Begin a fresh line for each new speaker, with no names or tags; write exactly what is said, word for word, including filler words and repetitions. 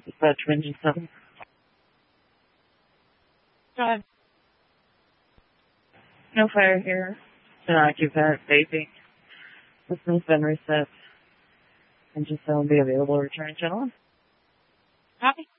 Dispatch Engine seven.
Go ahead.
No fire here. It's an occupant vaping. System's been reset. Engine seven will be available. Return, gentlemen.
Copy.